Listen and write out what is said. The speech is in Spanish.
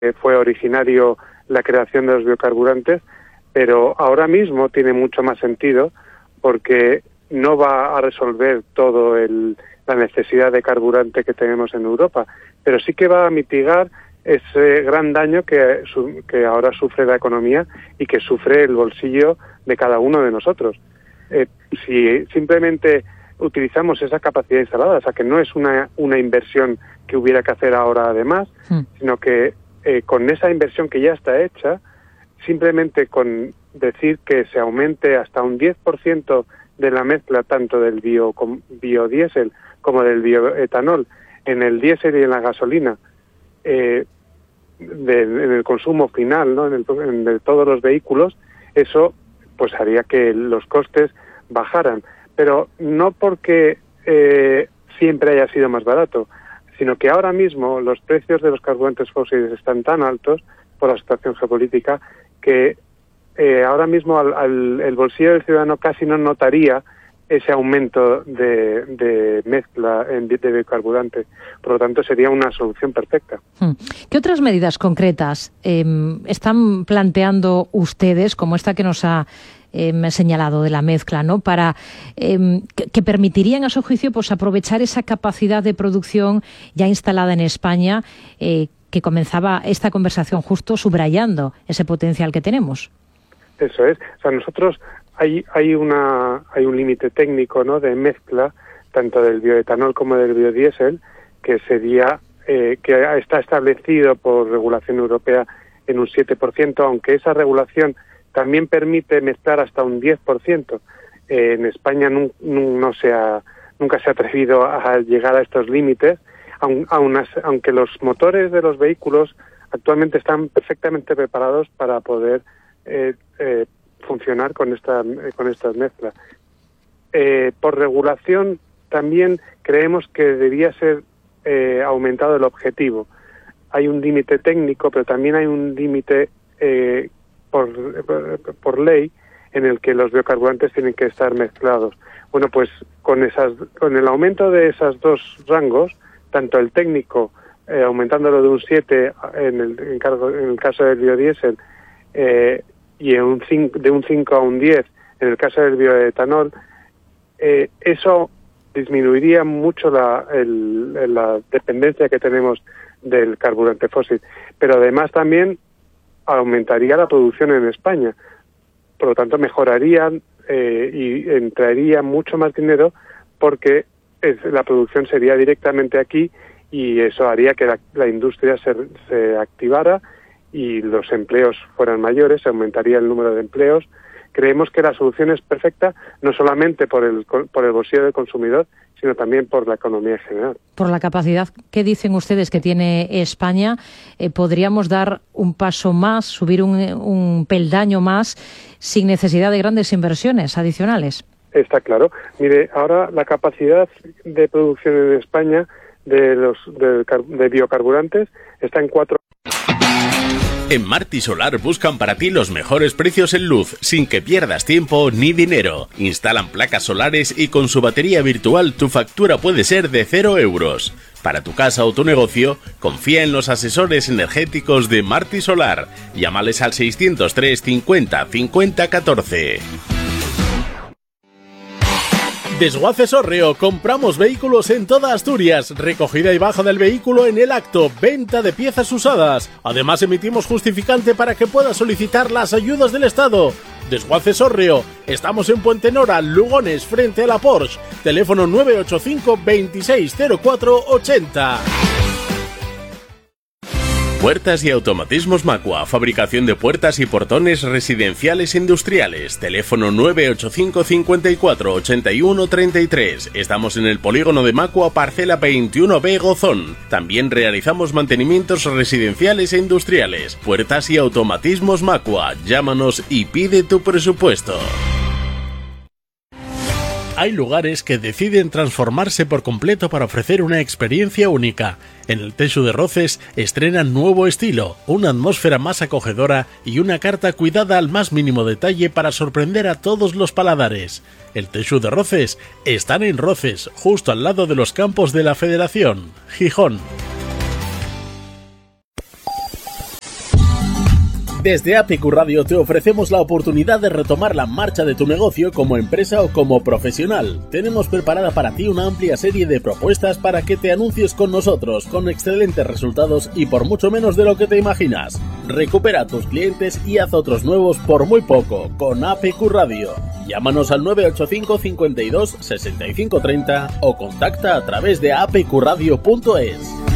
fue originario la creación de los biocarburantes, pero ahora mismo tiene mucho más sentido porque no va a resolver todo la necesidad de carburante que tenemos en Europa, pero sí que va a mitigar ese gran daño que ahora sufre la economía y que sufre el bolsillo de cada uno de nosotros. Si simplemente utilizamos esa capacidad instalada, o sea que no es una inversión que hubiera que hacer ahora además, sino que con esa inversión que ya está hecha, simplemente con decir que se aumente hasta un 10% de la mezcla tanto del biodiesel como del bioetanol en el diésel y en la gasolina, en el consumo final, ¿no? en todos los vehículos, eso pues haría que los costes bajaran, pero no porque siempre haya sido más barato, sino que ahora mismo los precios de los carburantes fósiles están tan altos por la situación geopolítica que ahora mismo el bolsillo del ciudadano casi no notaría ese aumento de mezcla de biocarburante. Por lo tanto, sería una solución perfecta. ¿Qué otras medidas concretas están planteando ustedes, como esta que nos ha señalado de la mezcla, ¿no? Para que permitirían, a su juicio, pues aprovechar esa capacidad de producción ya instalada en España, que comenzaba esta conversación justo subrayando ese potencial que tenemos? Eso es. O sea, nosotros hay un límite técnico, ¿no?, de mezcla tanto del bioetanol como del biodiesel, que sería que está establecido por regulación europea en un 7%, aunque esa regulación también permite mezclar hasta un 10%. En España nunca se ha atrevido a llegar a estos límites, aunque los motores de los vehículos actualmente están perfectamente preparados para poder funcionar con estas mezclas. Por regulación también creemos que debía ser aumentado el objetivo. Hay un límite técnico, pero también hay un límite por ley en el que los biocarburantes tienen que estar mezclados. Bueno, pues con el aumento de esos dos rangos, tanto el técnico aumentándolo de un 7 en el caso del biodiesel y de un 5 a un 10 en el caso del bioetanol, eso disminuiría mucho la dependencia que tenemos del carburante fósil, pero además también aumentaría la producción en España. Por lo tanto, mejoraría y entraría mucho más dinero porque la producción sería directamente aquí y eso haría que la industria se activara y los empleos fueran mayores, se aumentaría el número de empleos. Creemos que la solución es perfecta, no solamente por el bolsillo del consumidor, sino también por la economía en general. Por la capacidad que dicen ustedes que tiene España, podríamos dar un paso más, subir un peldaño más, sin necesidad de grandes inversiones adicionales. Está claro. Mire, ahora la capacidad de producción en España de biocarburantes está en 4. En Marti Solar buscan para ti los mejores precios en luz, sin que pierdas tiempo ni dinero. Instalan placas solares y con su batería virtual tu factura puede ser de 0 euros. Para tu casa o tu negocio, confía en los asesores energéticos de Marti Solar. Llámales al 603 50 50 14. Desguaces Hórreo, compramos vehículos en toda Asturias, recogida y baja del vehículo en el acto, venta de piezas usadas. Además emitimos justificante para que puedas solicitar las ayudas del Estado. Desguaces Hórreo, estamos en Puente Nora, Lugones, frente a la Porsche. Teléfono 985 2604 80. Puertas y automatismos Macua, fabricación de puertas y portones residenciales e industriales. Teléfono 985 54 81 33. Estamos en el polígono de Macua, parcela 21B Gozón. También realizamos mantenimientos residenciales e industriales. Puertas y automatismos Macua. Llámanos y pide tu presupuesto. Hay lugares que deciden transformarse por completo para ofrecer una experiencia única. En el Teixu de Roces estrenan nuevo estilo, una atmósfera más acogedora y una carta cuidada al más mínimo detalle para sorprender a todos los paladares. El Teixu de Roces están en Roces, justo al lado de los campos de la Federación, Gijón. Desde APQ Radio te ofrecemos la oportunidad de retomar la marcha de tu negocio como empresa o como profesional. Tenemos preparada para ti una amplia serie de propuestas para que te anuncies con nosotros, con excelentes resultados y por mucho menos de lo que te imaginas. Recupera a tus clientes y haz otros nuevos por muy poco con APQ Radio. Llámanos al 985 52 65 30 o contacta a través de apqradio.es.